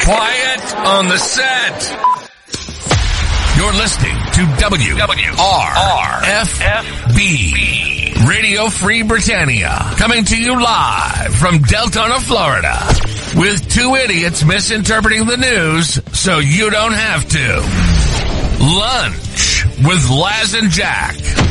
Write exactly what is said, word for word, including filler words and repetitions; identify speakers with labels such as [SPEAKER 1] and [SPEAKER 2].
[SPEAKER 1] Quiet on the set. You're listening to W R F B Radio Free Britannia, coming to you live from Deltona, Florida, with two idiots misinterpreting the news so you don't have to. Lunch with Laz and Jack.